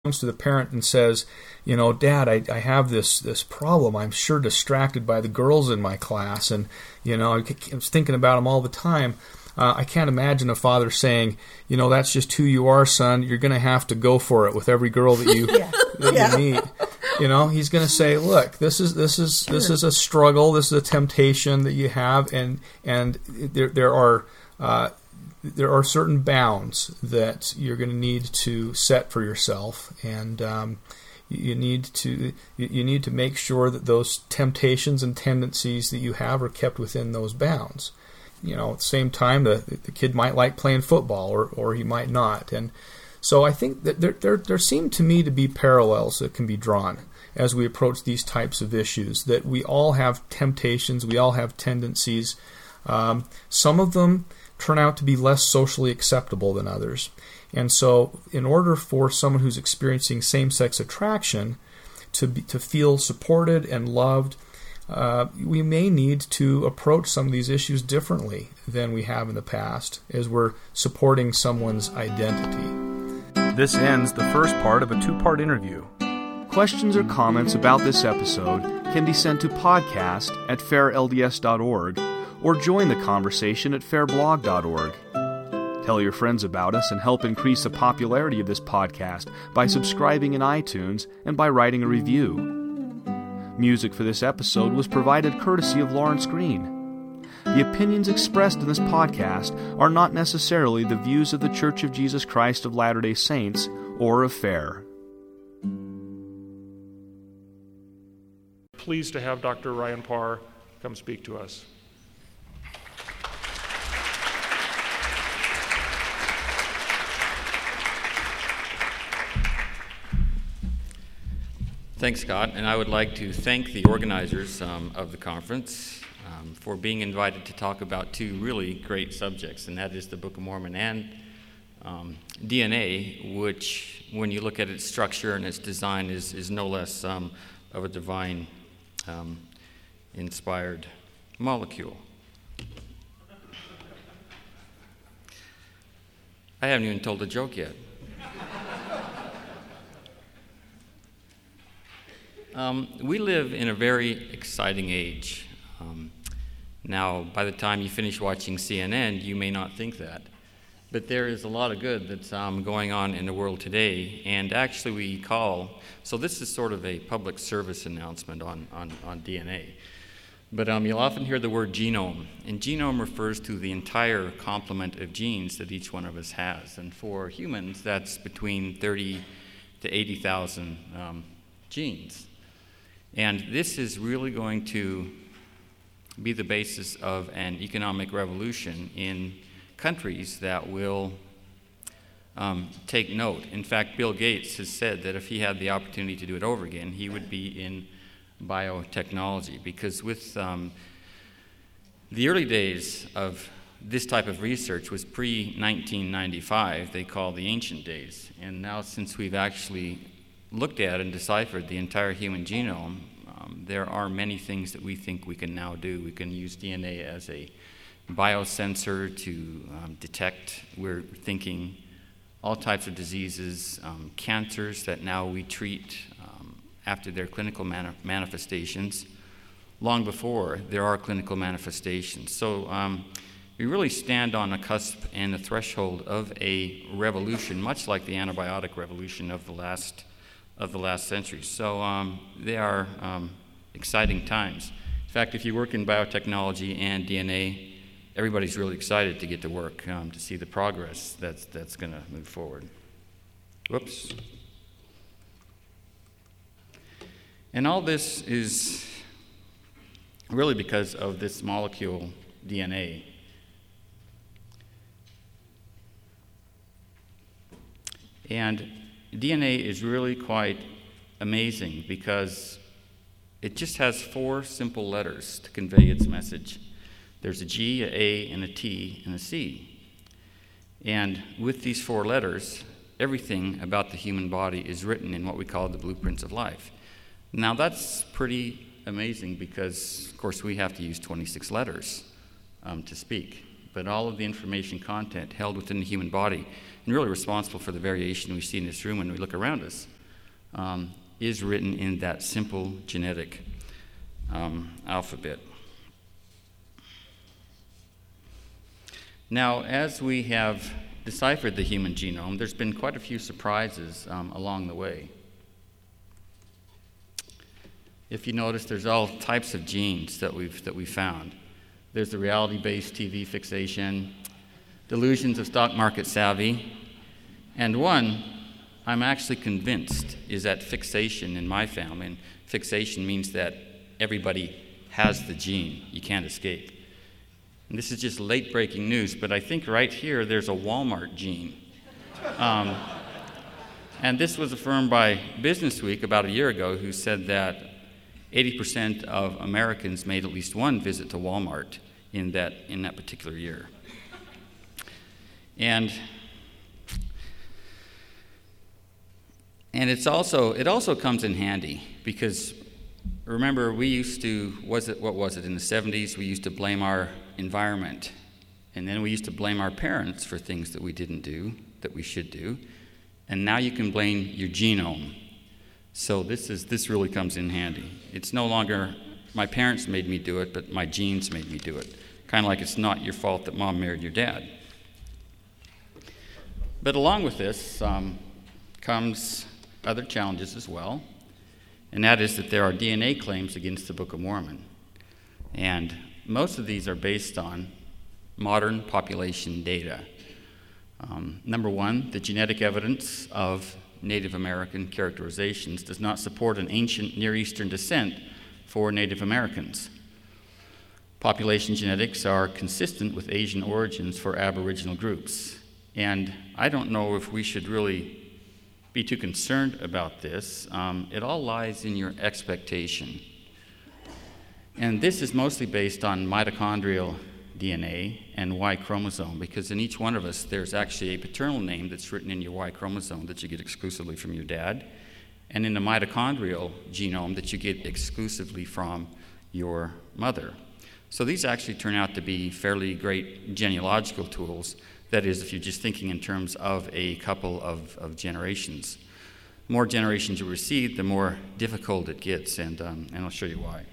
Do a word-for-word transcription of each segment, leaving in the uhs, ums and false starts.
comes to the parent and says, you know, Dad, I, I have this this problem. I'm sure distracted by the girls in my class, and, you know, I, I was thinking about them all the time. Uh, I can't imagine a father saying, you know, that's just who you are, son. You're going to have to go for it with every girl that you yeah. that yeah. you meet. You know, he's going to say, look, this is this is sure. this is a struggle. This is a temptation that you have, and and there there are. Uh, There are certain bounds that you're going to need to set for yourself, and um, you need to you need to make sure that those temptations and tendencies that you have are kept within those bounds. You know, at the same time, the the kid might like playing football, or, or he might not, and so I think that there there there seem to me to be parallels that can be drawn as we approach these types of issues. That we all have temptations, we all have tendencies. Um, some of them turn out to be less socially acceptable than others. And so in order for someone who's experiencing same-sex attraction to be, to feel supported and loved, uh, we may need to approach some of these issues differently than we have in the past as we're supporting someone's identity. This ends the first part of a two-part interview. Questions or comments about this episode can be sent to podcast at fair l d s dot org or join the conversation at fair blog dot org. Tell your friends about us and help increase the popularity of this podcast by subscribing in iTunes and by writing a review. Music for this episode was provided courtesy of Lawrence Green. The opinions expressed in this podcast are not necessarily the views of the Church of Jesus Christ of Latter-day Saints or of FAIR. Pleased to have Doctor Ryan Parr come speak to us. Thanks, Scott, and I would like to thank the organizers um, of the conference um, for being invited to talk about two really great subjects, and that is the Book of Mormon and um, D N A, which, when you look at its structure and its design, is, is no less um, of a divine um, inspired molecule. I haven't even told a joke yet. Um, we live in a very exciting age. Um, now, by the time you finish watching C N N, you may not think that. But there is a lot of good that's um, going on in the world today. And actually we call, so this is sort of a public service announcement on, on, on D N A. But um, you'll often hear the word genome. And genome refers to the entire complement of genes that each one of us has. And for humans, that's between thirty to eighty thousand um, genes. And this is really going to be the basis of an economic revolution in countries that will um, take note. In fact, Bill Gates has said that if he had the opportunity to do it over again, he would be in biotechnology, because with um, the early days of this type of research was pre nineteen ninety-five, they call the ancient days. And now, since we've actually looked at and deciphered the entire human genome, um, there are many things that we think we can now do. We can use D N A as a biosensor to um, detect, we're thinking, all types of diseases, um, cancers that now we treat um, after their clinical mani- manifestations, long before there are clinical manifestations. So um, we really stand on a cusp and the threshold of a revolution, much like the antibiotic revolution of the last of the last century. So um, they are um, exciting times. In fact, if you work in biotechnology and D N A, everybody's really excited to get to work, um, to see the progress that's that's going to move forward. Whoops. And all this is really because of this molecule, D N A. And D N A is really quite amazing because it just has four simple letters to convey its message. There's a G, a A, and a T, and a C. And with these four letters, everything about the human body is written in what we call the blueprints of life. Now that's pretty amazing because, of course, we have to use twenty-six letters um, to speak. but all of the information content held within the human body, and really responsible for the variation we see in this room when we look around us, um, is written in that simple genetic um, alphabet. Now, as we have deciphered the human genome, there's been quite a few surprises um, along the way. If you notice, there's all types of genes that we've that we found. There's the reality-based T V fixation, delusions of stock market savvy, and one I'm actually convinced is that fixation in my family. And fixation means that everybody has the gene. You can't escape. And this is just late-breaking news, but I think right here there's a Walmart gene. Um, and this was affirmed by Business Week about a year ago, who said that eighty percent of Americans made at least one visit to Walmart in that in that particular year. And and it's also it also comes in handy because remember we used to was it what was it in the seventies we used to blame our environment, and then we used to blame our parents for things that we didn't do that we should do, and now you can blame your genome. So this is this really comes in handy. It's no longer my parents made me do it, but my genes made me do it. Kind of like it's not your fault that mom married your dad. But along with this um, comes other challenges as well, and that is that there are D N A claims against the Book of Mormon. And most of these are based on modern population data. Um, number one, the genetic evidence of Native American characterizations does not support an ancient Near Eastern descent for Native Americans. Population genetics are consistent with Asian origins for Aboriginal groups. And I don't know if we should really be too concerned about this. Um, it all lies in your expectation. And this is mostly based on mitochondrial D N A and Y chromosome, because in each one of us there's actually a paternal name that's written in your Y chromosome that you get exclusively from your dad, and in the mitochondrial genome that you get exclusively from your mother. So these actually turn out to be fairly great genealogical tools. That is, if you're just thinking in terms of a couple of, of generations. The more generations you receive, the more difficult it gets, and, um, and I'll show you why.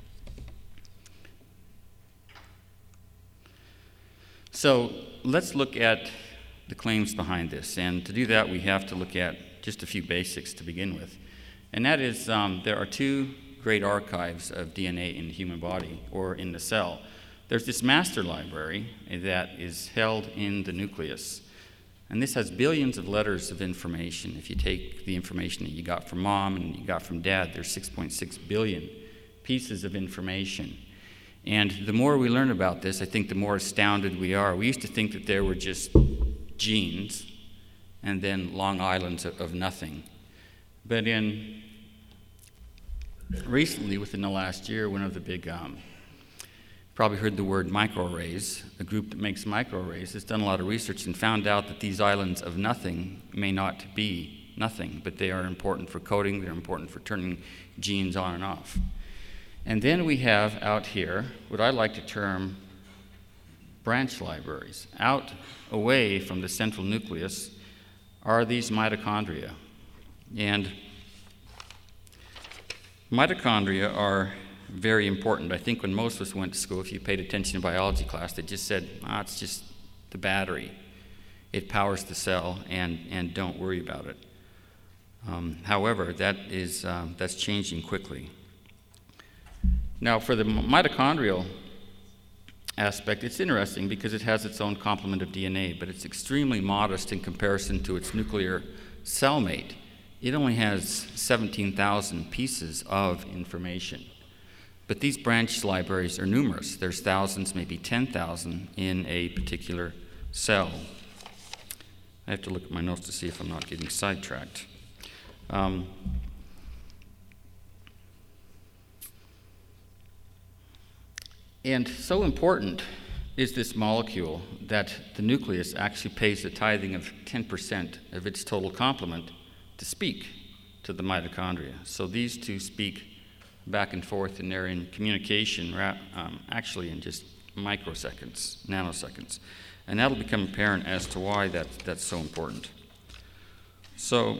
So let's look at the claims behind this, and to do that we have to look at just a few basics to begin with. And that is, um, there are two great archives of D N A in the human body, or in the cell. There's this master library that is held in the nucleus, and this has billions of letters of information. If you take the information that you got from mom and you got from dad, there's six point six billion pieces of information. And the more we learn about this, I think the more astounded we are. We used to think that there were just genes and then long islands of, of nothing. But in recently, within the last year, one of the big, um, probably heard the word microarrays, a group that makes microarrays, has done a lot of research and found out that these islands of nothing may not be nothing, but they are important for coding, they're important for turning genes on and off. And then we have out here what I like to term branch libraries. Out away from the central nucleus are these mitochondria. And mitochondria are very important. I think when most of us went to school, if you paid attention in biology class, they just said, ah, it's just the battery. It powers the cell, and, and don't worry about it. Um, however, that is, um, that's changing quickly. Now, for the mitochondrial aspect, it's interesting because it has its own complement of D N A, but it's extremely modest in comparison to its nuclear cellmate. It only has seventeen thousand pieces of information. But these branch libraries are numerous. There's thousands, maybe ten thousand in a particular cell. I have to look at my notes to see if I'm not getting sidetracked. Um, And so important is this molecule that the nucleus actually pays the tithing of ten percent of its total complement to speak to the mitochondria. So these two speak back and forth, and they're in communication, um, actually in just microseconds, nanoseconds. And that'll become apparent as to why that, that's so important. So,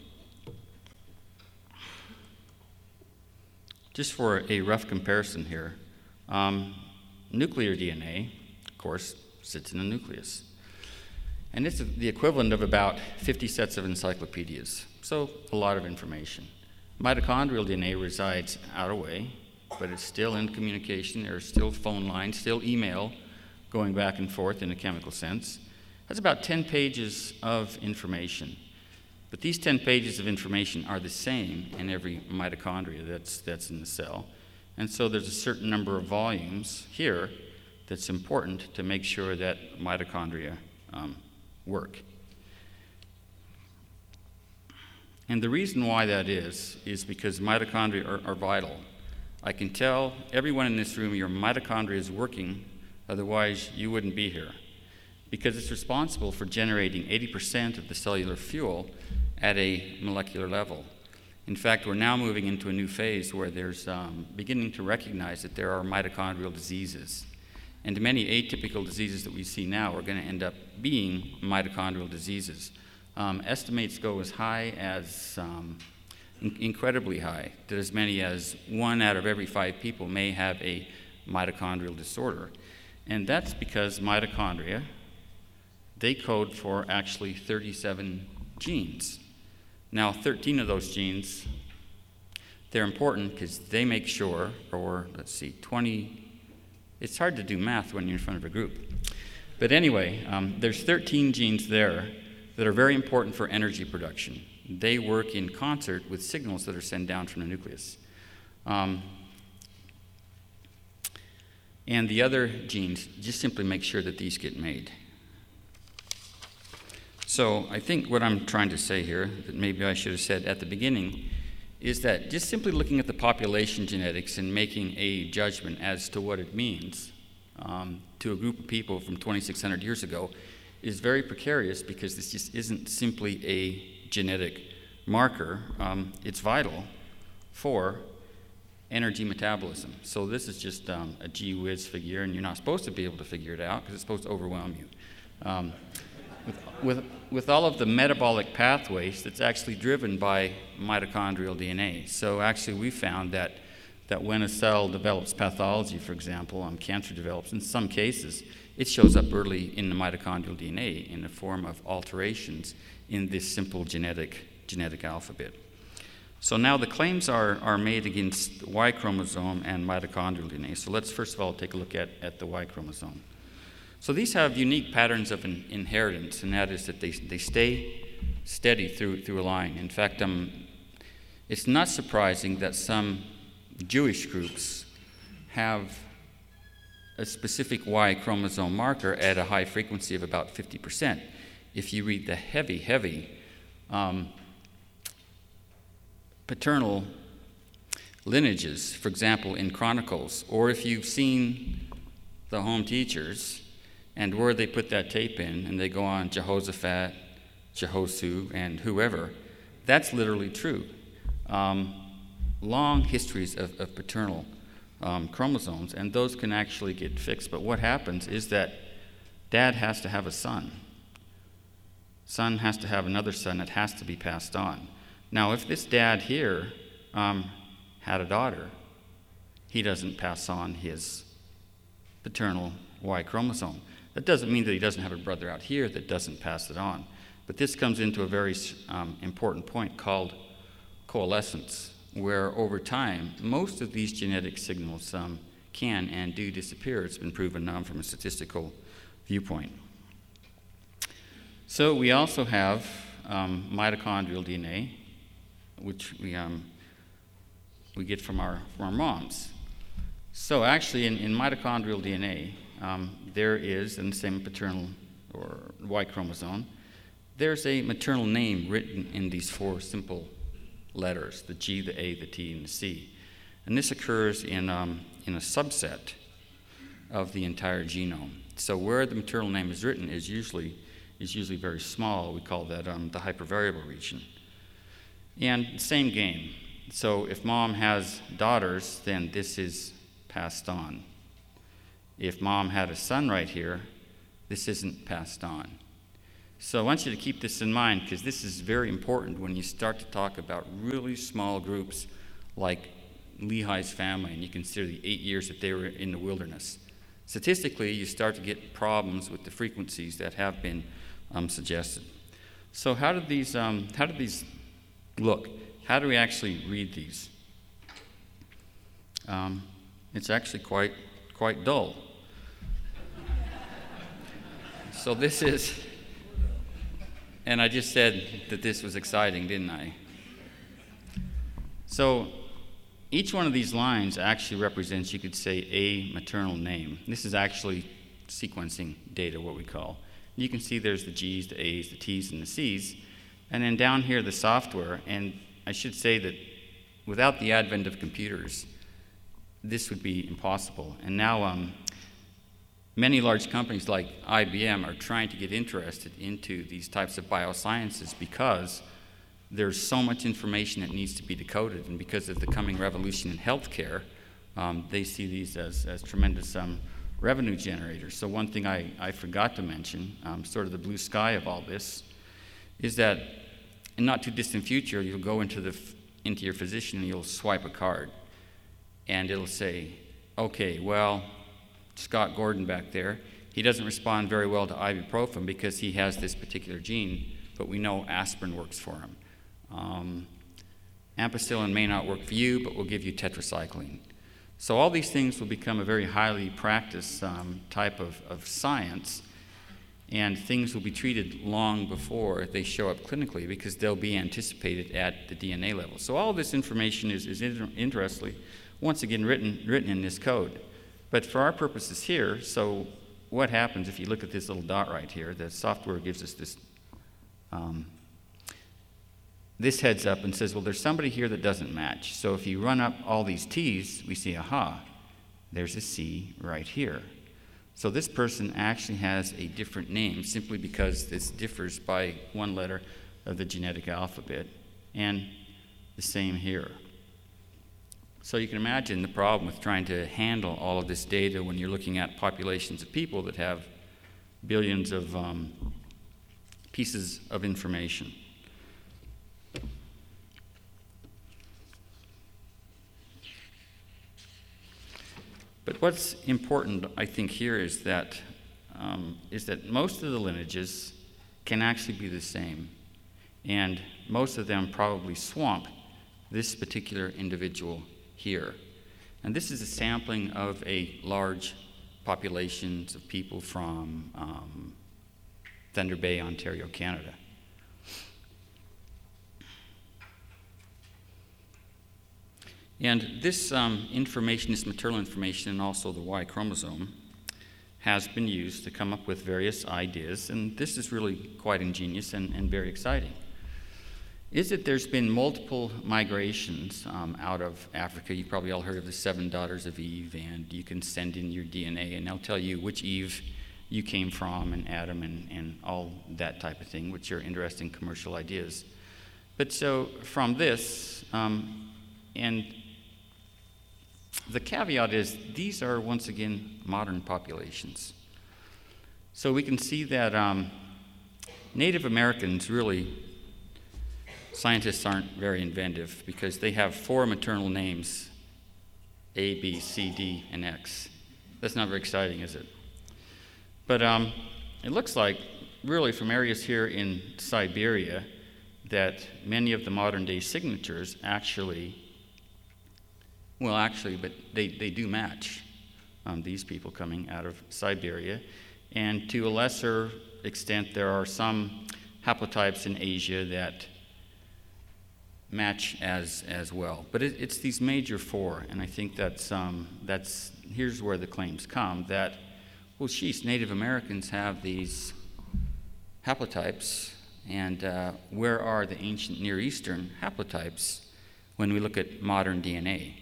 just for a rough comparison here, um, nuclear D N A, of course, sits in a nucleus. And it's the equivalent of about fifty sets of encyclopedias, so a lot of information. Mitochondrial D N A resides out away, but it's still in communication. There's still phone lines, still email going back and forth in a chemical sense. That's about ten pages of information. But these ten pages of information are the same in every mitochondria that's, that's in the cell. And so there's a certain number of volumes here that's important to make sure that mitochondria um, work. And the reason why that is, is because mitochondria are, are vital. I can tell everyone in this room your mitochondria is working, otherwise you wouldn't be here. Because it's responsible for generating eighty percent of the cellular fuel at a molecular level. In fact, we're now moving into a new phase where there's um, beginning to recognize that there are mitochondrial diseases. And many atypical diseases that we see now are going to end up being mitochondrial diseases. Um, estimates go as high as, um, in- incredibly high, that as many as one out of every five people may have a mitochondrial disorder. And that's because mitochondria, they code for actually thirty-seven genes. Now, thirteen of those genes, they're important because they make sure, or let's see, twenty, it's hard to do math when you're in front of a group. But anyway, um, there's thirteen genes there that are very important for energy production. They work in concert with signals that are sent down from the nucleus. Um, and the other genes just simply make sure that these get made. So I think what I'm trying to say here, that maybe I should have said at the beginning, is that just simply looking at the population genetics and making a judgment as to what it means um, to a group of people from twenty-six hundred years ago is very precarious, because this just isn't simply a genetic marker. Um, it's vital for energy metabolism. So this is just um, a gee whiz figure, and you're not supposed to be able to figure it out because it's supposed to overwhelm you. Um, with, with, with all of the metabolic pathways that's actually driven by mitochondrial D N A. So actually we found that, that when a cell develops pathology, for example, um, cancer develops, in some cases, it shows up early in the mitochondrial D N A in the form of alterations in this simple genetic genetic alphabet. So now the claims are, are made against Y chromosome and mitochondrial D N A. So let's first of all take a look at, at the Y chromosome. So these have unique patterns of in, inheritance, and that is that they, they stay steady through, through a line. In fact, um, it's not surprising that some Jewish groups have a specific Y chromosome marker at a high frequency of about fifty percent. If you read the heavy, heavy um, paternal lineages, for example, in Chronicles, or if you've seen the Home Teachers and where they put that tape in and they go on Jehoshaphat, Jehosu, and whoever, that's literally true. Um, long histories of, of paternal Um, chromosomes, and those can actually get fixed. But what happens is that dad has to have a son. Son has to have another son that has to be passed on. Now, if this dad here um, had a daughter, he doesn't pass on his paternal Y chromosome. That doesn't mean that he doesn't have a brother out here that doesn't pass it on. But this comes into a very um, important point called coalescence, where over time, most of these genetic signals um, can and do disappear. It's been proven now from a statistical viewpoint. So we also have um, mitochondrial D N A, which we, um, we get from our, from our moms. So actually, in, in mitochondrial D N A, um, there is, in the same paternal or Y chromosome, there's a maternal name written in these four simple letters, the G, the A, the T, and the C. And this occurs in, um, in a subset of the entire genome. So where the maternal name is written is usually, is usually very small. We call that um, the hypervariable region. And same game. So if mom has daughters, then this is passed on. if mom had a son right here, this isn't passed on. So I want you to keep this in mind, because this is very important when you start to talk about really small groups like Lehi's family, and you consider the eight years that they were in the wilderness. Statistically, you start to get problems with the frequencies that have been um, suggested. So how did these um, how did these look? How do we actually read these? Um, it's actually quite quite dull. So this is, and I just said that this was exciting, didn't I? So each one of these lines actually represents, you could say, a maternal name. This is actually sequencing data, what we call. You can see there's the G's, the A's, the T's, and the C's. And then down here, the software. And I should say that without the advent of computers, this would be impossible. And now um, many large companies like I B M are trying to get interested into these types of biosciences because there's so much information that needs to be decoded, and because of the coming revolution in healthcare, um, they see these as, as tremendous um, revenue generators. So one thing I, I forgot to mention, um, sort of the blue sky of all this, is that in not too distant future, you'll go into the into your physician and you'll swipe a card, and it'll say, okay, well, Scott Gordon back there, he doesn't respond very well to ibuprofen because he has this particular gene, but we know aspirin works for him. Um, ampicillin may not work for you, but we'll give you tetracycline. So all these things will become a very highly practiced um, type of, of science, and things will be treated long before they show up clinically because they'll be anticipated at the D N A level. So all this information is, is inter- interestingly, once again, written, written in this code. But for our purposes here, so what happens if you look at this little dot right here? The software gives us this um, this heads up and says, well, there's somebody here that doesn't match. So if you run up all these T's, we see, aha, there's a C right here. So this person actually has a different name simply because this differs by one letter of the genetic alphabet, and the same here. So you can imagine the problem with trying to handle all of this data when you're looking at populations of people that have billions of um, pieces of information. But what's important, I think, here is that um, is that most of the lineages can actually be the same, and most of them probably swamp this particular individual here. And this is a sampling of a large populations of people from um, Thunder Bay, Ontario, Canada. And this um, information, this maternal information, and also the Y chromosome, has been used to come up with various ideas, and this is really quite ingenious and, and very exciting. Is that there's been multiple migrations um, out of Africa. You've probably all heard of the seven daughters of Eve, and you can send in your D N A, and they'll tell you which Eve you came from, and Adam, and, and all that type of thing, which are interesting commercial ideas. But so from this, um, and the caveat is these are, once again, modern populations. So we can see that um, Native Americans really, scientists aren't very inventive because they have four maternal names, A, B, C, D, and X. That's not very exciting, is it? But um, it looks like, really, from areas here in Siberia, that many of the modern-day signatures actually Well, actually, but they, they do match um, these people coming out of Siberia. And to a lesser extent, there are some haplotypes in Asia that match as as well. But it, it's these major four, and I think that's, um, that's here's where the claims come, that, well, sheesh, Native Americans have these haplotypes, and uh, where are the ancient Near Eastern haplotypes when we look at modern D N A?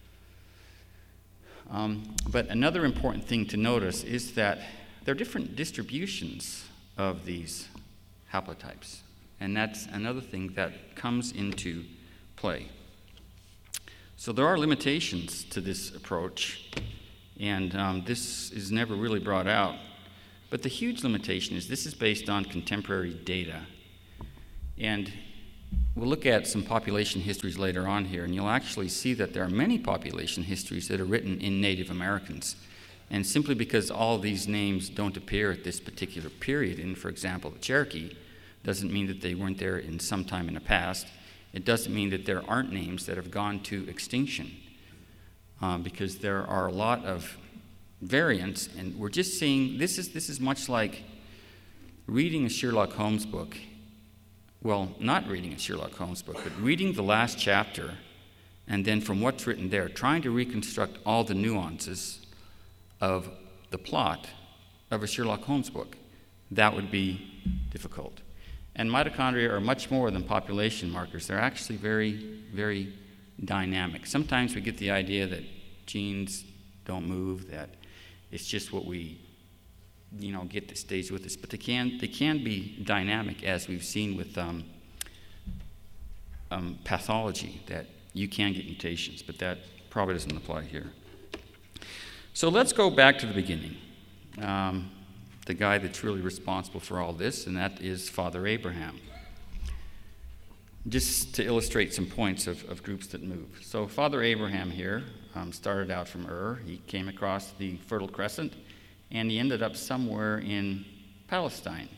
Um, but another important thing to notice is that there are different distributions of these haplotypes, and that's another thing that comes into play. So there are limitations to this approach, And um, this is never really brought out. But the huge limitation is this is based on contemporary data. And we'll look at some population histories later on here, and you'll actually see that there are many population histories that are written in Native Americans. And simply because all these names don't appear at this particular period in, for example, the Cherokee, doesn't mean that they weren't there in some time in the past. It doesn't mean that there aren't names that have gone to extinction, um, because there are a lot of variants, and we're just seeing, this is, this is much like reading a Sherlock Holmes book. Well, not reading a Sherlock Holmes book, but reading the last chapter, and then from what's written there, trying to reconstruct all the nuances of the plot of a Sherlock Holmes book. That would be difficult. And mitochondria are much more than population markers. They're actually very, very dynamic. Sometimes we get the idea that genes don't move, that it's just what we, you know, get that stays with us. But they can, they can be dynamic, as we've seen with um, um, pathology, that you can get mutations, but that probably doesn't apply here. So let's go back to the beginning. Um, the guy that's really responsible for all this, and that is Father Abraham. Just to illustrate some points of, of groups that move. So Father Abraham here um, started out from Ur. He came across the Fertile Crescent, and he ended up somewhere in Palestine.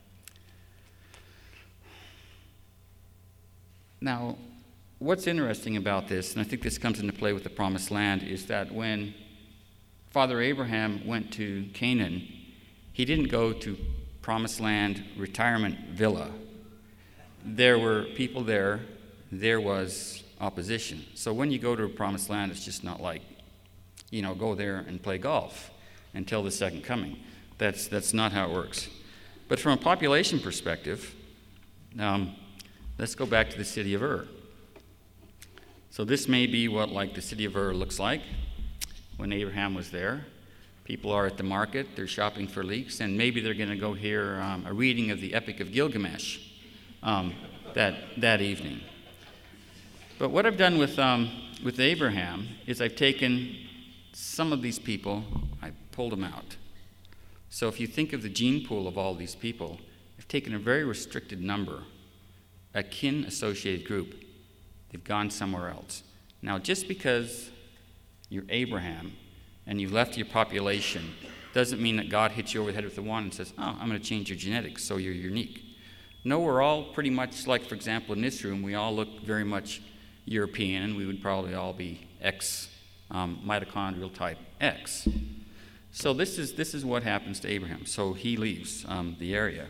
Now, what's interesting about this, and I think this comes into play with the Promised Land, is that when Father Abraham went to Canaan, he didn't go to Promised Land retirement villa. There were people there, there was opposition. So when you go to a Promised Land, it's just not like, you know, go there and play golf until the second coming. That's, that's not how it works. But from a population perspective, um, let's go back to the city of Ur. So this may be what like the city of Ur looks like when Abraham was there. People are at the market, they're shopping for leeks, and maybe they're going to go hear um, a reading of the Epic of Gilgamesh um, that, that evening. But what I've done with, um, with Abraham is I've taken some of these people, I pulled them out. So if you think of the gene pool of all these people, I've taken a very restricted number, a kin-associated group. They've gone somewhere else. Now, just because you're Abraham and you've left your population doesn't mean that God hits you over the head with a wand and says, oh, I'm going to change your genetics so you're unique. No, we're all pretty much like, for example, in this room, we all look very much European, and we would probably all be X, um, mitochondrial type X. So this is, this is what happens to Abraham. So he leaves um, the area.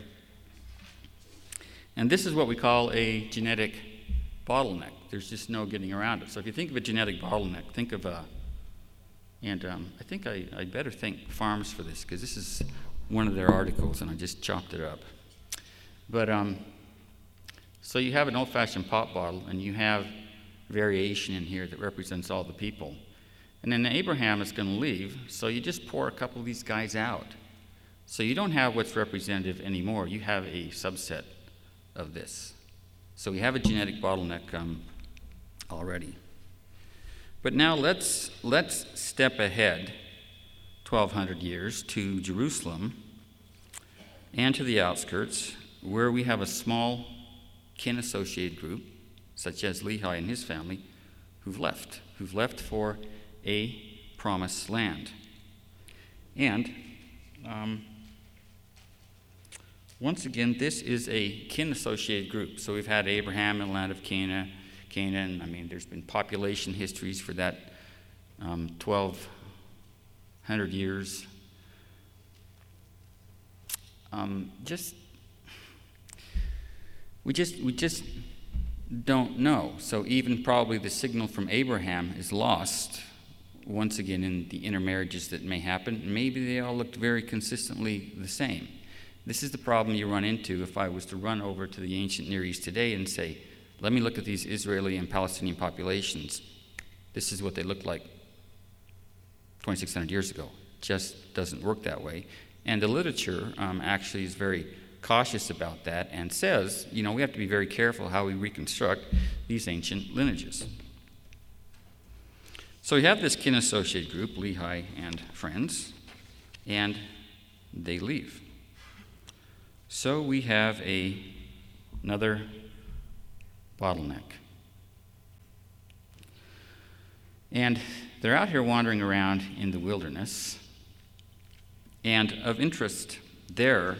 And this is what we call a genetic bottleneck. There's just no getting around it. So if you think of a genetic bottleneck, think of a And um, I think I, I better thank Farms for this, because this is one of their articles, and I just chopped it up. But um, so you have an old-fashioned pop bottle, and you have variation in here that represents all the people. And then Abraham is going to leave, so you just pour a couple of these guys out. So you don't have what's representative anymore. You have a subset of this. So we have a genetic bottleneck um, already. But now let's, let's step ahead twelve hundred years to Jerusalem and to the outskirts, where we have a small kin-associated group, such as Lehi and his family, who've left, who've left for a promised land. And um, once again, this is a kin-associated group. So we've had Abraham in the land of Canaan, Canaan. I mean, there's been population histories for that um, twelve hundred years. Um, just we just we just don't know. So even probably the signal from Abraham is lost once again in the intermarriages that may happen. Maybe they all looked very consistently the same. This is the problem you run into if I was to run over to the ancient Near East today and say, let me look at these Israeli and Palestinian populations. This is what they looked like twenty-six hundred years ago. Just doesn't work that way. And the literature um, actually is very cautious about that and says, you know, we have to be very careful how we reconstruct these ancient lineages. So we have this kin associate group, Lehi and friends, and they leave. So we have a, another bottleneck. And they're out here wandering around in the wilderness. And of interest there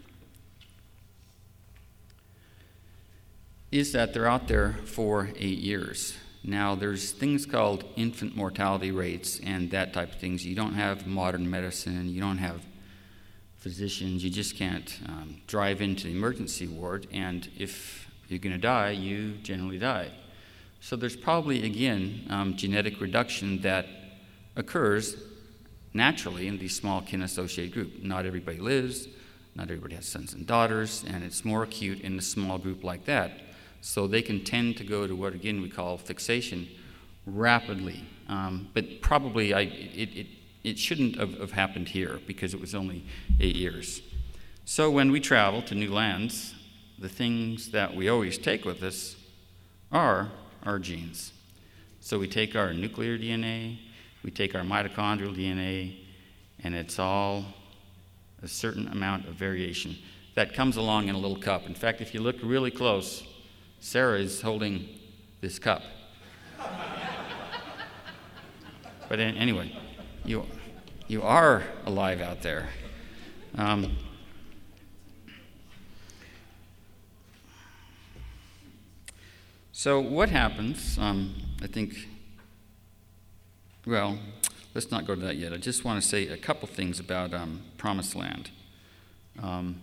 is that they're out there for eight years. Now, there's things called infant mortality rates and that type of things. You don't have modern medicine. You don't have physicians. You just can't um, drive into the emergency ward. And if you're going to die, you generally die. So there's probably, again, um, genetic reduction that occurs naturally in these small kin associate group. Not everybody lives. Not everybody has sons and daughters. And it's more acute in a small group like that. So they can tend to go to what, again, we call fixation rapidly. Um, but probably I, it, it, it shouldn't have, have happened here because it was only eight years. So when we travel to new lands, the things that we always take with us are our genes. So we take our nuclear D N A, we take our mitochondrial D N A, and it's all a certain amount of variation that comes along in a little cup. In fact, if you look really close, Sarah is holding this cup. But anyway, you, you are alive out there. Um, so what happens, um, I think, well, let's not go to that yet. I just want to say a couple things about um, Promised Land. Um,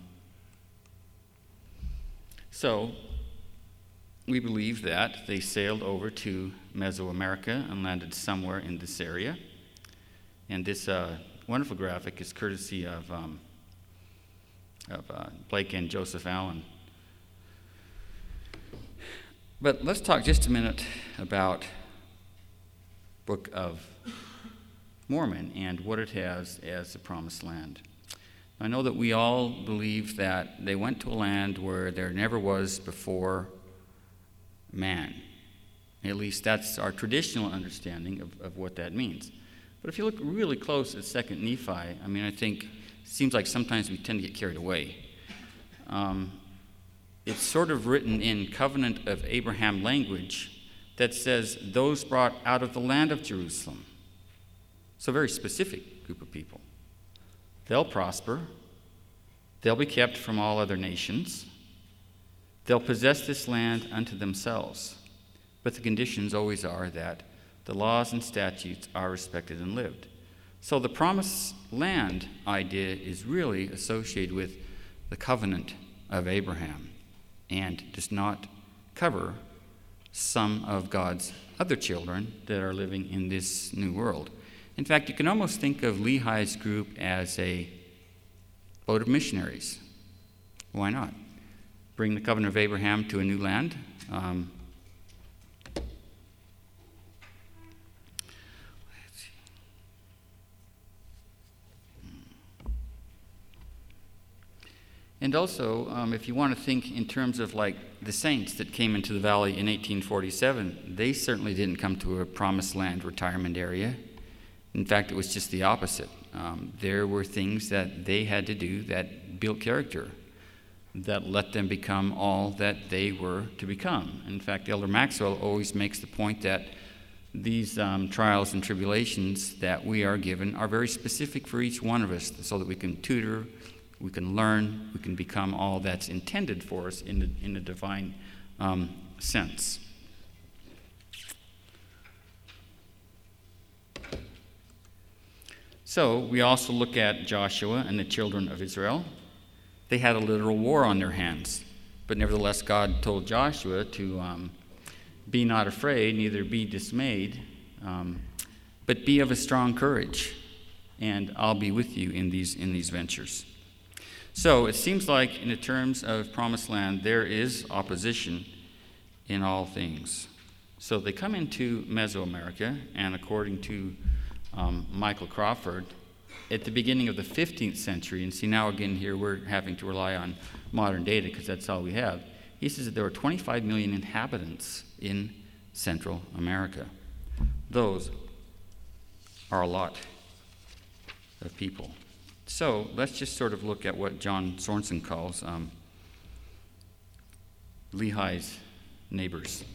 so, we believe that they sailed over to Mesoamerica and landed somewhere in this area. And this uh, wonderful graphic is courtesy of, um, of uh, Blake and Joseph Allen. But let's talk just a minute about Book of Mormon and what it has as the Promised Land. I know that we all believe that they went to a land where there never was before man. At least that's our traditional understanding of, of what that means. But if you look really close at Second Nephi, I mean, I think it seems like sometimes we tend to get carried away. Um, it's sort of written in covenant of Abraham language that says those brought out of the land of Jerusalem. So a very specific group of people. They'll prosper. They'll be kept from all other nations. They'll possess this land unto themselves, but the conditions always are that the laws and statutes are respected and lived. So the promised land idea is really associated with the covenant of Abraham and does not cover some of God's other children that are living in this new world. In fact, you can almost think of Lehi's group as a boat of missionaries. Why not? Bring the covenant of Abraham to a new land. Um, and also, um, if you want to think in terms of like the saints that came into the valley in eighteen forty-seven, they certainly didn't come to a promised land retirement area. In fact, it was just the opposite. Um, there were things that they had to do that built character, that let them become all that they were to become. In fact, Elder Maxwell always makes the point that these um, trials and tribulations that we are given are very specific for each one of us so that we can tutor, we can learn, we can become all that's intended for us in the, in the divine um, sense. So we also look at Joshua and the children of Israel. They had a literal war on their hands, but nevertheless God told Joshua to um, be not afraid, neither be dismayed, um, but be of a strong courage, and I'll be with you in these in these ventures. So it seems like in the terms of Promised Land, there is opposition in all things. So they come into Mesoamerica, and according to um, Michael Crawford, at the beginning of the fifteenth century, and see now again here we're having to rely on modern data because that's all we have, he says that there were twenty-five million inhabitants in Central America. Those are a lot of people. So let's just sort of look at what John Sorensen calls um, Lehi's neighbors.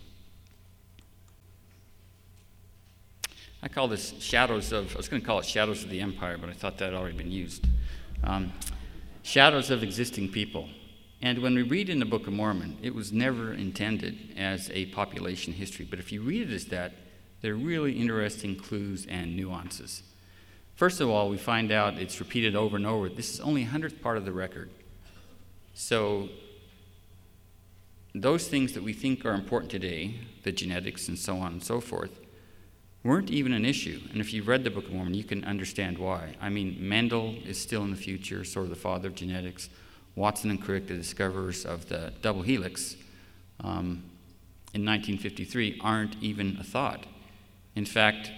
I call this shadows of, I was going to call it shadows of the empire, but I thought that had already been used. Um, shadows of existing people. And when we read in the Book of Mormon, it was never intended as a population history. But if you read it as that, there are really interesting clues and nuances. First of all, we find out it's repeated over and over. This is only a hundredth part of the record. So those things that we think are important today, the genetics and so on and so forth, weren't even an issue. And if you've read the Book of Mormon, you can understand why. I mean, Mendel is still in the future, sort of the father of genetics. Watson and Crick, the discoverers of the double helix, um, in nineteen fifty-three, aren't even a thought. In fact,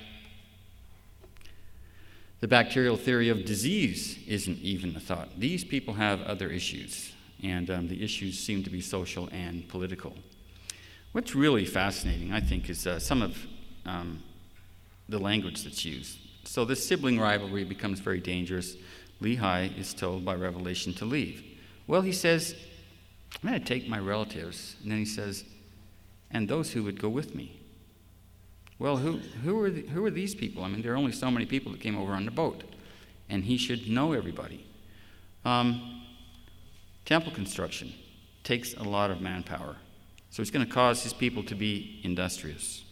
the bacterial theory of disease isn't even a thought. These people have other issues, and um, the issues seem to be social and political. What's really fascinating, I think, is uh, some of um, the language that's used. So this sibling rivalry becomes very dangerous. Lehi is told by Revelation to leave. Well, he says, I'm going to take my relatives. And then he says, and those who would go with me. Well, who who are the, who are these people? I mean, there are only so many people that came over on the boat. And he should know everybody. Um, temple construction takes a lot of manpower. So it's going to cause his people to be industrious.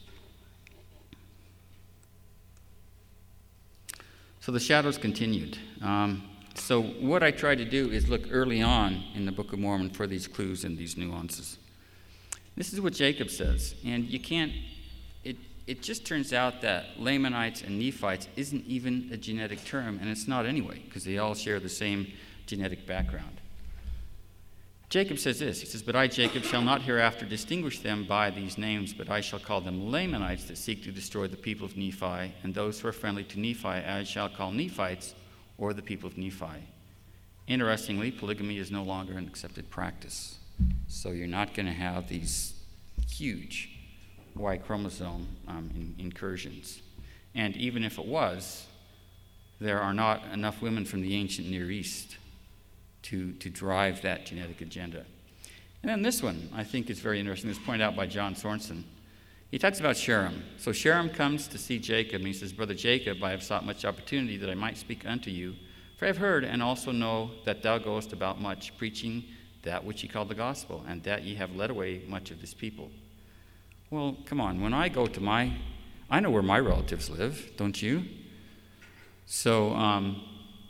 So the shadows continued. Um, so what I try to do is look early on in the Book of Mormon for these clues and these nuances. This is what Jacob says, and you can't, it, it just turns out that Lamanites and Nephites isn't even a genetic term, and it's not anyway, because they all share the same genetic background. Jacob says this, he says, but I, Jacob, shall not hereafter distinguish them by these names, but I shall call them Lamanites that seek to destroy the people of Nephi, and those who are friendly to Nephi I shall call Nephites, or the people of Nephi. Interestingly, polygamy is no longer an accepted practice. So you're not going to have these huge Y chromosome um, in, incursions. And even if it was, there are not enough women from the ancient Near East to, to drive that genetic agenda. And then this one, I think, is very interesting. This is pointed out by John Sorensen. He talks about Sherem. So Sherem comes to see Jacob, and he says, Brother Jacob, I have sought much opportunity that I might speak unto you. For I have heard and also know that thou goest about much, preaching that which ye call the gospel, and that ye have led away much of this people. Well, come on. When I go to my, I know where my relatives live, don't you? So um,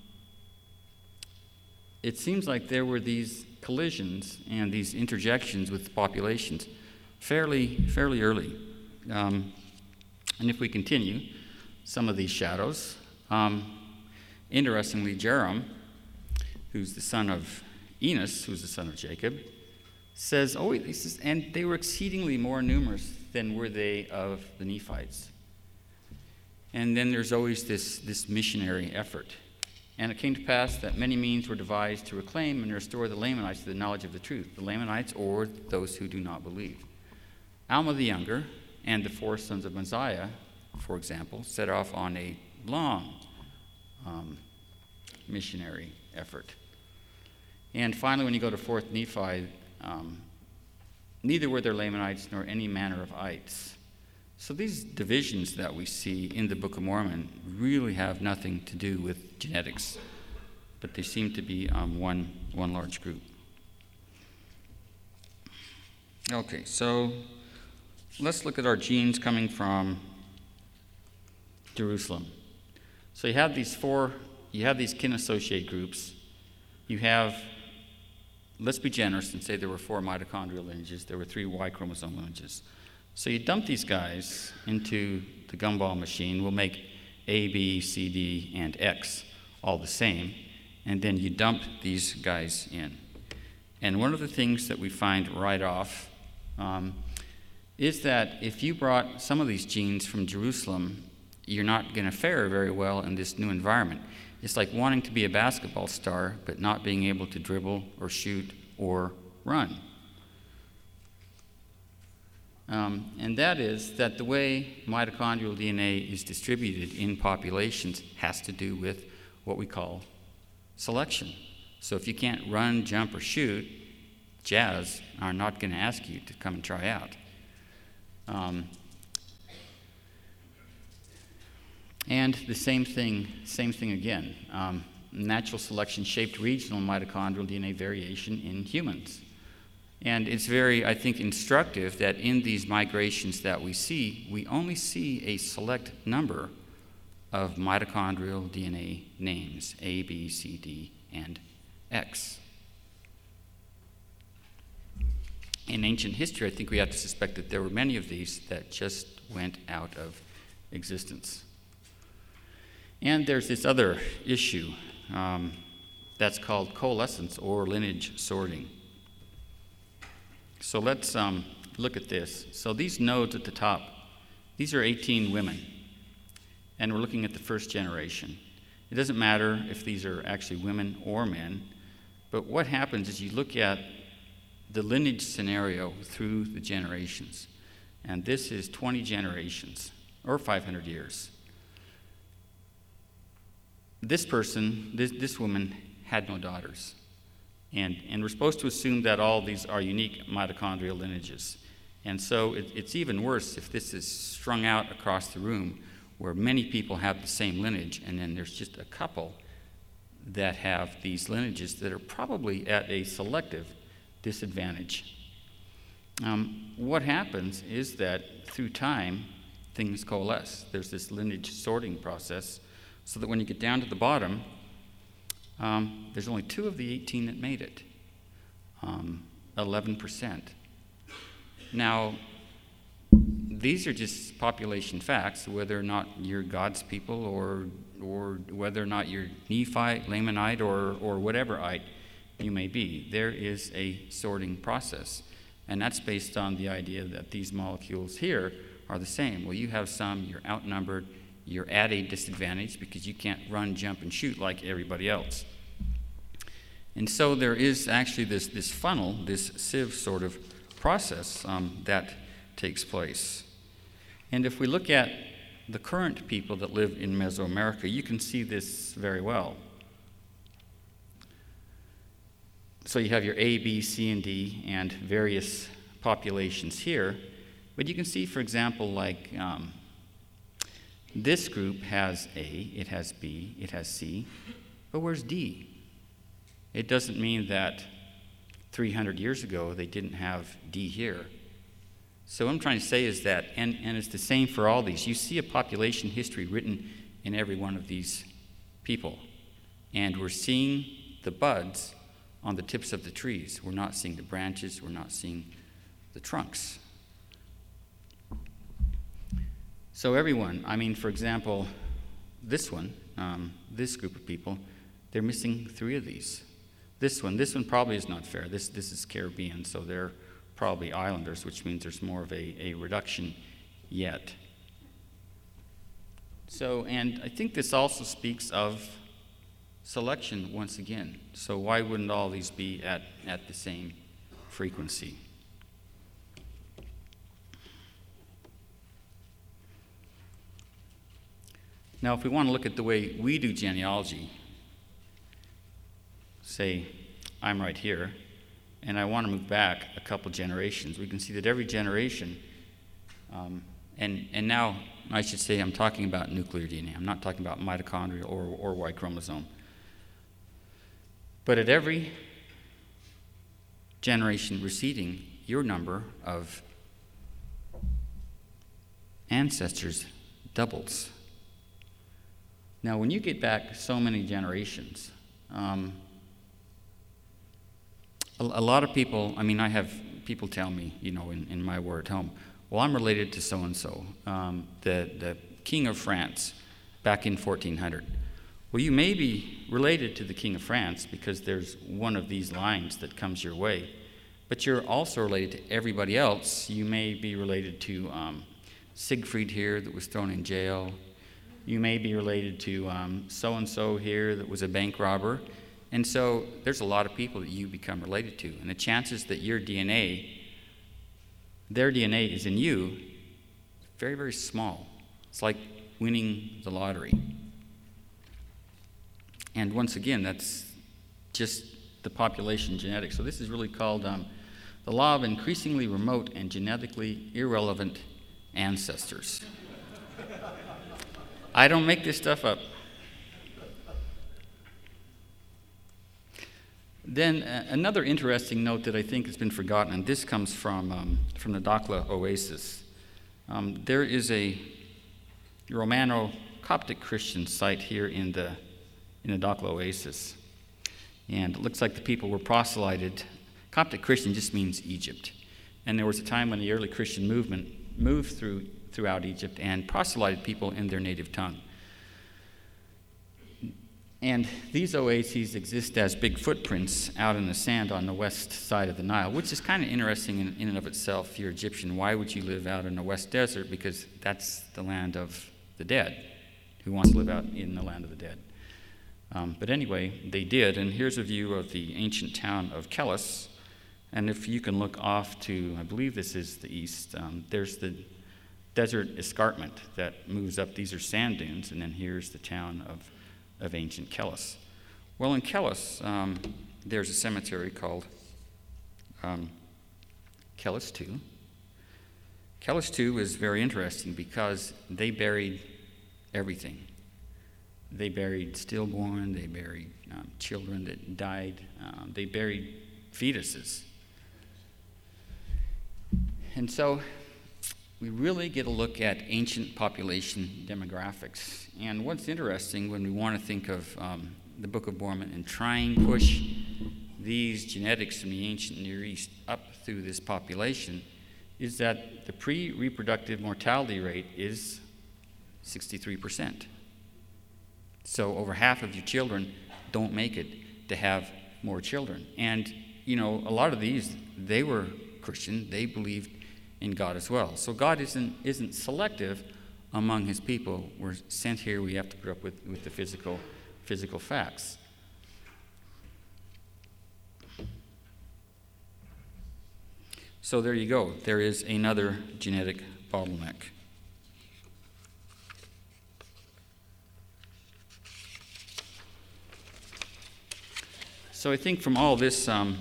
it seems like there were these collisions and these interjections with populations fairly, fairly early. Um, and if we continue, some of these shadows, um, interestingly, Jerem, who's the son of Enos, who's the son of Jacob, says, oh, he says, and they were exceedingly more numerous than were they of the Nephites. And then there's always this, this missionary effort. And it came to pass that many means were devised to reclaim and restore the Lamanites to the knowledge of the truth, the Lamanites or those who do not believe. Alma the Younger and the four sons of Mosiah, for example, set off on a long um, missionary effort. And finally, when you go to fourth Nephi, um, neither were there Lamanites nor any manner of ites. So these divisions that we see in the Book of Mormon really have nothing to do with genetics, but they seem to be um, one, one large group. Okay, so let's look at our genes coming from Jerusalem. So you have these four, you have these kin associate groups. You have, let's be generous and say there were four mitochondrial lineages, there were three Y chromosome lineages. So you dump these guys into the gumball machine, we'll make A, B, C, D, and X all the same, and then you dump these guys in. And one of the things that we find right off um, is that if you brought some of these genes from Jerusalem, you're not going to fare very well in this new environment. It's like wanting to be a basketball star, but not being able to dribble or shoot or run. Um, and that is that the way mitochondrial D N A is distributed in populations has to do with what we call selection. So if you can't run, jump, or shoot, jazz are not going to ask you to come and try out. Um, and the same thing, same thing again. Um, natural selection shaped regional mitochondrial D N A variation in humans. And it's very, I think, instructive that in these migrations that we see, we only see a select number of mitochondrial D N A names, A, B, C, D, and X. In ancient history, I think we have to suspect that there were many of these that just went out of existence. And there's this other issue um, that's called coalescence or lineage sorting. So let's um, look at this. So these nodes at the top, these are eighteen women, and we're looking at the first generation. It doesn't matter if these are actually women or men, but what happens is you look at the lineage scenario through the generations, and this is twenty generations, or five hundred years. This person, this, this woman, had no daughters. And, and we're supposed to assume that all these are unique mitochondrial lineages. And so it, it's even worse if this is strung out across the room where many people have the same lineage, and then there's just a couple that have these lineages that are probably at a selective disadvantage. Um, what happens is that through time, things coalesce. There's this lineage sorting process, so that when you get down to the bottom, Um, there's only two of the eighteen that made it, um, eleven percent. Now, these are just population facts, whether or not you're God's people or or whether or not you're Nephite, Lamanite, or, or whateverite you may be. There is a sorting process, and that's based on the idea that these molecules here are the same. Well, you have some, you're outnumbered, you're at a disadvantage because you can't run, jump, and shoot like everybody else. And so there is actually this, this funnel, this sieve sort of process um, that takes place. And if we look at the current people that live in Mesoamerica, you can see this very well. So you have your A, B, C, and D, and various populations here. But you can see, for example, like um, this group has A, it has B, it has C, but where's D? It doesn't mean that three hundred years ago they didn't have D here. So what I'm trying to say is that, and, and it's the same for all these, you see a population history written in every one of these people. And we're seeing the buds on the tips of the trees. We're not seeing the branches, we're not seeing the trunks. So everyone, I mean, for example, this one, um, this group of people, they're missing three of these. This one, this one probably is not fair. This this is Caribbean, so they're probably islanders, which means there's more of a, a reduction yet. So, and I think this also speaks of selection once again. So why wouldn't all these be at, at the same frequency? Now, if we want to look at the way we do genealogy, say I'm right here, and I want to move back a couple generations, we can see that every generation, um, and, and now I should say I'm talking about nuclear D N A. I'm not talking about mitochondria or, or Y chromosome. But at every generation receding, your number of ancestors doubles. Now, when you get back so many generations, um, a, a lot of people, I mean, I have people tell me, you know, in, in my war at home, well, I'm related to so-and-so, um, the, the King of France back in fourteen hundred. Well, you may be related to the King of France because there's one of these lines that comes your way, but you're also related to everybody else. You may be related to um, Siegfried here that was thrown in jail. You may be related to um, so-and-so here that was a bank robber. And so there's a lot of people that you become related to. And the chances that your D N A their D N A is in you, very, very small. It's like winning the lottery. And once again, that's just the population genetics. So this is really called um, the law of increasingly remote and genetically irrelevant ancestors. I don't make this stuff up. Then uh, another interesting note that I think has been forgotten, and this comes from um, from the Dakhla Oasis. Um, there is a Romano-Coptic Christian site here in the in the Dakhla Oasis, and it looks like the people were proselyted. Coptic Christian just means Egypt, and there was a time when the early Christian movement moved through throughout Egypt and proselyted people in their native tongue. And these oases exist as big footprints out in the sand on the west side of the Nile, which is kind of interesting in, in and of itself. If you're Egyptian, why would you live out in the West Desert? Because that's the land of the dead. Who wants to live out in the land of the dead? Um, but anyway, they did, and here's a view of the ancient town of Kelis. And if you can look off to, I believe this is the east, um, there's the desert escarpment that moves up. These are sand dunes, and then here's the town of of ancient Kelis. Well, in Kelis, um, there's a cemetery called um, Kelis two. Kelis two is very interesting because they buried everything. They buried stillborn, they buried um, children that died, um, they buried fetuses. And so we really get a look at ancient population demographics. And what's interesting when we want to think of um, the Book of Mormon and try and push these genetics from the ancient Near East up through this population is that the pre-reproductive mortality rate is sixty-three percent. So over half of your children don't make it to have more children. And, you know, a lot of these, they were Christian. They believed in God as well. So God isn't isn't selective among his people. We're sent here, we have to put up with, with the physical physical facts. So there you go. There is another genetic bottleneck. So I think from all this, um,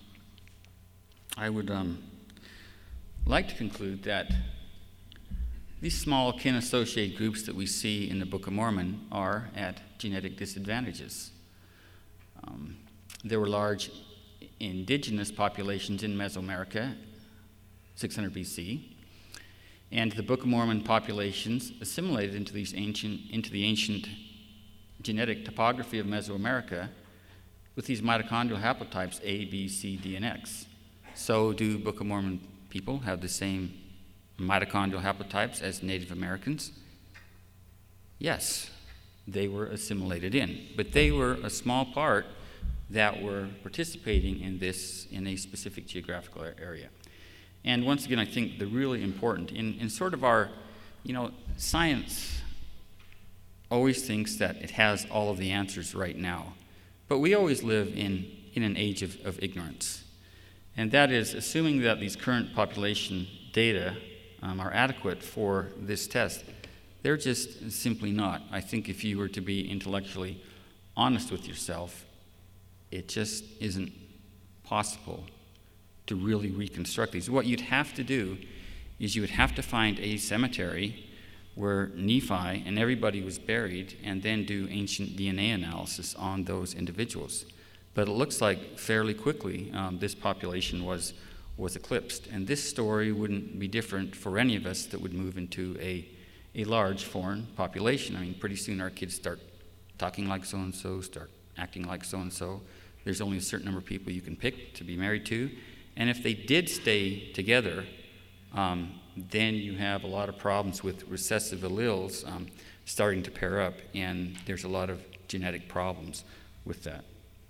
I would um, like to conclude that these small kin-associated groups that we see in the Book of Mormon are at genetic disadvantages. Um, there were large indigenous populations in Mesoamerica, six hundred B C, and the Book of Mormon populations assimilated into these ancient into the ancient genetic topography of Mesoamerica with these mitochondrial haplotypes A, B, C, D, and X. So do Book of Mormon people have the same mitochondrial haplotypes as Native Americans? Yes, they were assimilated in, but they were a small part that were participating in this in a specific geographical area. And once again, I think the really important, in, in sort of our, you know, science always thinks that it has all of the answers right now, but we always live in, in an age of, of ignorance. And that is assuming that these current population data um, are adequate for this test. They're just simply not. I think if you were to be intellectually honest with yourself, it just isn't possible to really reconstruct these. What you'd have to do is you would have to find a cemetery where Nephi and everybody was buried and then do ancient D N A analysis on those individuals. But it looks like fairly quickly um, this population was was eclipsed. And this story wouldn't be different for any of us that would move into a, a large foreign population. I mean, pretty soon our kids start talking like so-and-so, start acting like so-and-so. There's only a certain number of people you can pick to be married to. And if they did stay together, um, then you have a lot of problems with recessive alleles um, starting to pair up, and there's a lot of genetic problems with that.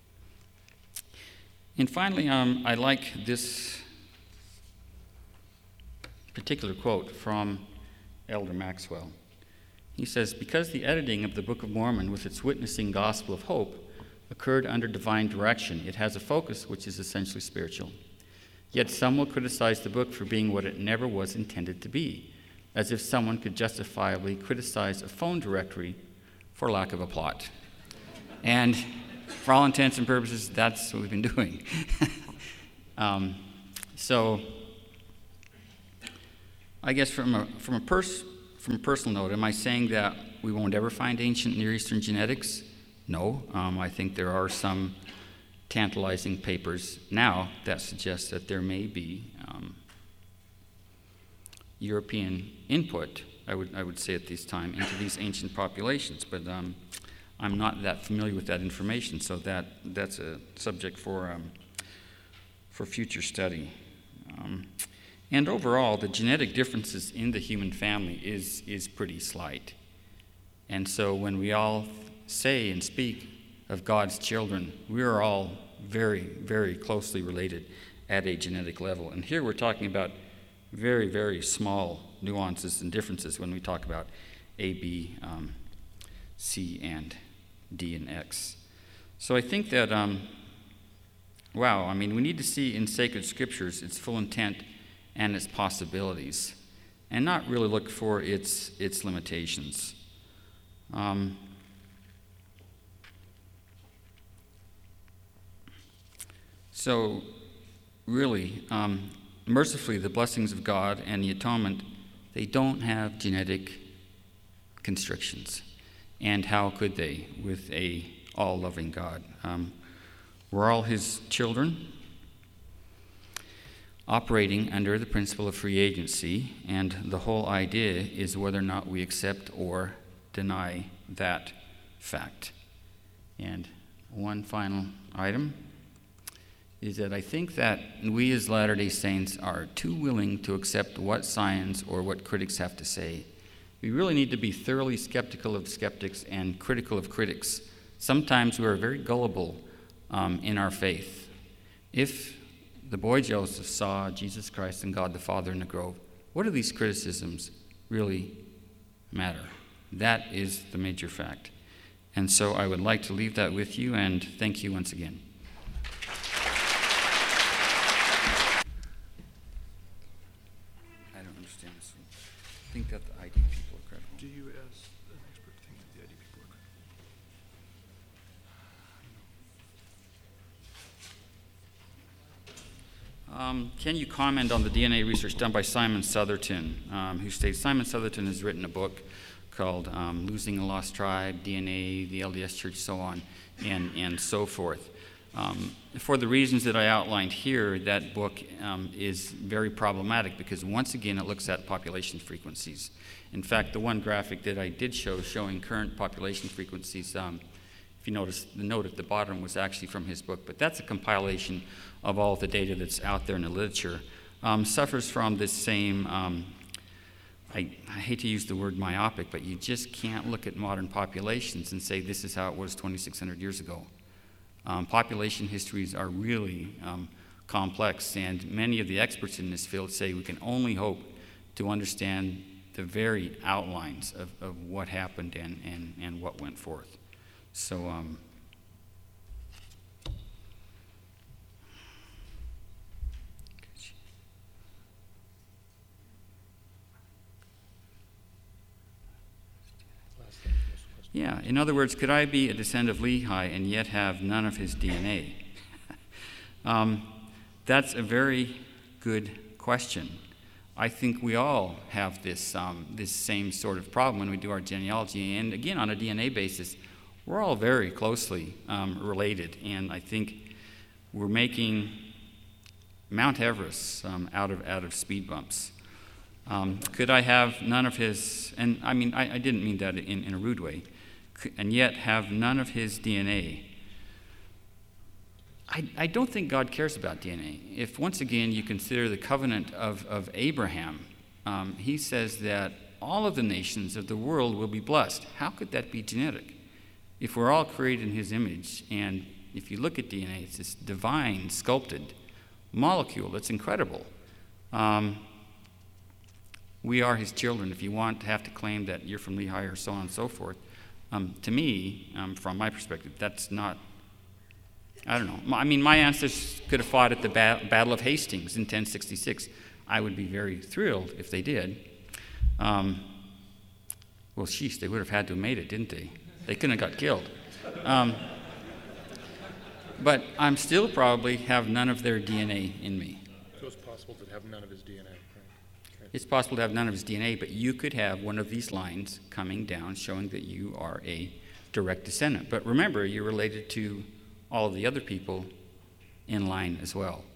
And finally, um, I like this particular quote from Elder Maxwell. He says, "Because the editing of the Book of Mormon with its witnessing gospel of hope occurred under divine direction, it has a focus which is essentially spiritual. Yet some will criticize the book for being what it never was intended to be, as if someone could justifiably criticize a phone directory for lack of a plot. And for all intents and purposes, that's what we've been doing. um, so I guess from a, from, a pers- from a personal note, am I saying that we won't ever find ancient Near Eastern genetics? No. Um, I think there are some tantalizing papers now that suggest that there may be um, European input, I would I would say at this time, into these ancient populations. But um, I'm not that familiar with that information, so that that's a subject for um, for future study. Um, and overall, the genetic differences in the human family is is pretty slight. And so when we all say and speak of God's children, we are all very, very closely related at a genetic level. And here we're talking about very, very small nuances and differences when we talk about A, B, um, C, and D and X. So I think that, um, wow, I mean, we need to see in sacred scriptures its full intent and its possibilities, and not really look for its its limitations. Um, so, really, um, mercifully, the blessings of God and the atonement, they don't have genetic constrictions. And how could they with a all-loving God? Um, we're all his children, operating under the principle of free agency, and the whole idea is whether or not we accept or deny that fact. And one final item is that I think that we as Latter-day Saints are too willing to accept what science or what critics have to say. We really need to be thoroughly skeptical of skeptics and critical of critics. Sometimes we are very gullible um, in our faith. If the boy Joseph saw Jesus Christ and God the Father in the grove, what do these criticisms really matter? That is the major fact. And so I would like to leave that with you, and thank you once again. I don't understand this. I think that the I D people are credible. Do you, as an expert, think that the I D people are credible? Um, can you comment on the D N A research done by Simon Southerton, um, who states Simon Southerton has written a book called um, Losing a Lost Tribe, D N A, the L D S Church, so on, and, and so forth. Um, for the reasons that I outlined here, that book um, is very problematic because once again it looks at population frequencies. In fact, the one graphic that I did show showing current population frequencies, um, if you notice, the note at the bottom was actually from his book, but that's a compilation of all the data that's out there in the literature, um, suffers from this same, um, I, I hate to use the word myopic, but you just can't look at modern populations and say this is how it was twenty-six hundred years ago. Um, population histories are really um, complex, and many of the experts in this field say we can only hope to understand the very outlines of, of what happened and, and, and what went forth. So, um, yeah, in other words, could I be a descendant of Lehi and yet have none of his D N A? um, that's a very good question. I think we all have this um, this same sort of problem when we do our genealogy. And again, on a D N A basis, we're all very closely um, related. And I think we're making Mount Everest um, out of out of speed bumps. Um, could I have none of his, and I mean, I, I didn't mean that in, in a rude way, and yet have none of his D N A? I, I don't think God cares about D N A. If, once again, you consider the covenant of, of Abraham, um, he says that all of the nations of the world will be blessed. How could that be genetic? If we're all created in his image, and if you look at D N A, it's this divine, sculpted molecule that's incredible. Um, we are his children. If you want to have to claim that you're from Lehi or so on and so forth, um, to me, um, from my perspective, that's not I don't know. I mean, my ancestors could have fought at the ba- Battle of Hastings in ten sixty-six. I would be very thrilled if they did. Um, well, sheesh, they would have had to have made it, didn't they? They couldn't have got killed. Um, but I'm still probably have none of their D N A in me. So it's possible to have none of his D N A, right? Okay. It's possible to have none of his D N A, but you could have one of these lines coming down showing that you are a direct descendant. But remember, you're related to all of the other people in line as well.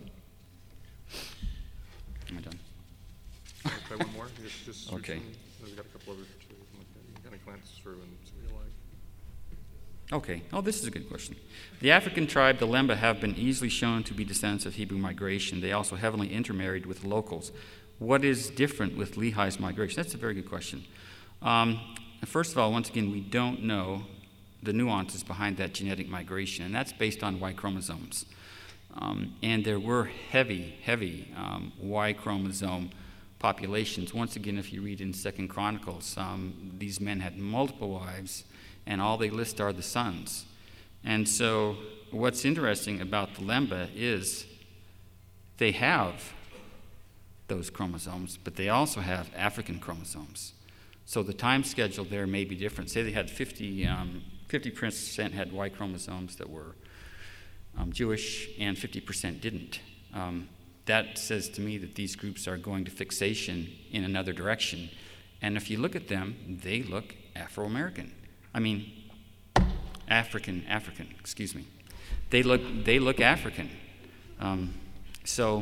Am I done? Can I try one more? Just, just Okay. Some, we've got a couple others too. You kind of glance through and see what you like. Okay. Oh, this is a good question. The African tribe, the Lemba, have been easily shown to be descendants of Hebrew migration. They also heavily intermarried with locals. What is different with Lehi's migration? That's a very good question. Um, first of all, once again, we don't know the nuances behind that genetic migration, and that's based on Y chromosomes. Um, and there were heavy, heavy um, Y chromosome populations. Once again, if you read in Second Chronicles, um, these men had multiple wives, and all they list are the sons. And so what's interesting about the Lemba is they have those chromosomes, but they also have African chromosomes. So the time schedule there may be different. Say they had fifty, um, fifty percent had Y chromosomes that were um, Jewish, and fifty percent didn't. Um, that says to me that these groups are going to fixation in another direction. And if you look at them, they look Afro-American. I mean, African, African, excuse me. They look, they look African. Um, so,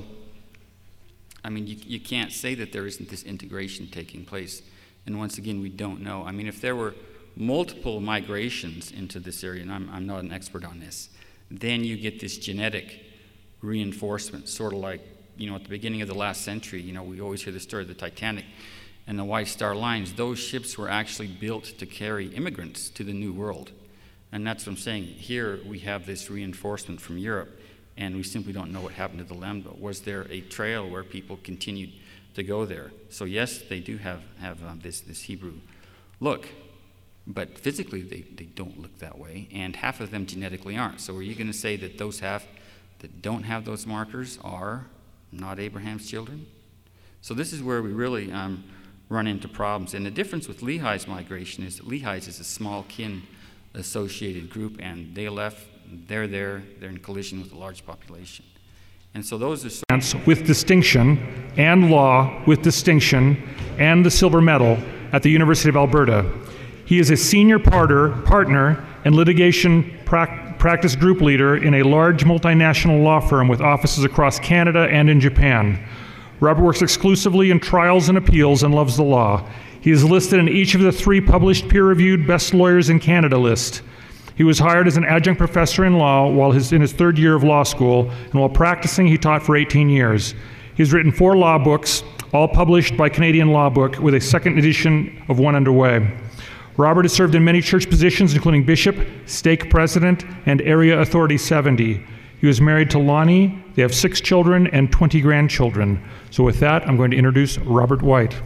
I mean, you, you can't say that there isn't this integration taking place. And once again, we don't know. I mean, if there were multiple migrations into this area, and I'm, I'm not an expert on this, then you get this genetic reinforcement, sort of like, you know, at the beginning of the last century, you know, we always hear the story of the Titanic and the White Star Lines. Those ships were actually built to carry immigrants to the New World. And that's what I'm saying. Here we have this reinforcement from Europe, and we simply don't know what happened to the Lemba. Was there a trail where people continued to go there? So yes, they do have, have um, this, this Hebrew look, but physically they, they don't look that way, and half of them genetically aren't. So are you going to say that those half that don't have those markers are not Abraham's children? So this is where we really um, run into problems. And the difference with Lehi's migration is that Lehi's is a small kin associated group, and they left, they're there, they're in collision with a large population. And so those are sort of with distinction, and law with distinction, and the silver medal at the University of Alberta. He is a senior partner, partner and litigation pra- practice group leader in a large multinational law firm with offices across Canada and in Japan. Robert works exclusively in trials and appeals and loves the law. He is listed in each of the three published peer-reviewed Best Lawyers in Canada list. He was hired as an adjunct professor in law while his, in his third year of law school, and while practicing, he taught for eighteen years. He's written four law books, all published by Canadian Law Book, with a second edition of one underway. Robert has served in many church positions, including bishop, stake president, and area authority seventy. He was married to Lonnie. They have six children and twenty grandchildren. So with that, I'm going to introduce Robert White.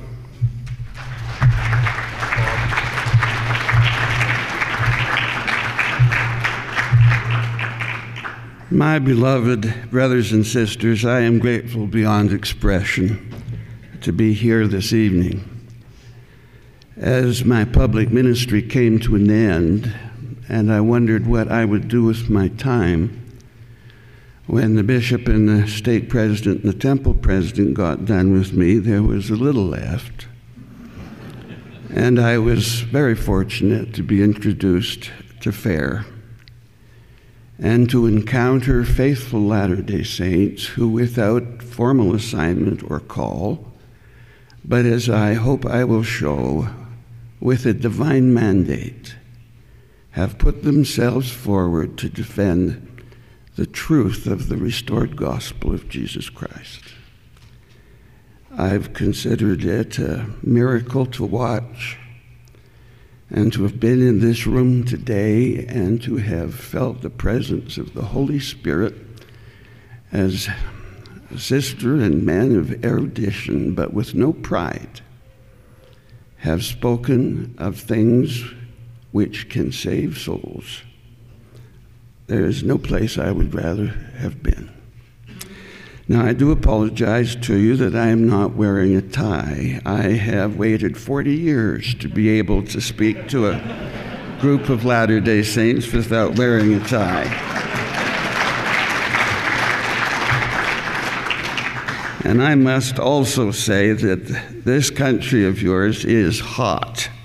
My beloved brothers and sisters, I am grateful beyond expression to be here this evening. As my public ministry came to an end, and I wondered what I would do with my time, when the bishop and the stake president and the temple president got done with me, there was a little left. And I was very fortunate to be introduced to FAIR and to encounter faithful Latter-day Saints who, without formal assignment or call, but as I hope I will show, with a divine mandate, have put themselves forward to defend the truth of the restored gospel of Jesus Christ. I've considered it a miracle to watch and to have been in this room today and to have felt the presence of the Holy Spirit as a sister and man of erudition, but with no pride, have spoken of things which can save souls. there is no place I would rather have been. Now, I do apologize to you that I am not wearing a tie. I have waited forty years to be able to speak to a group of Latter-day Saints without wearing a tie. And I must also say that this country of yours is hot.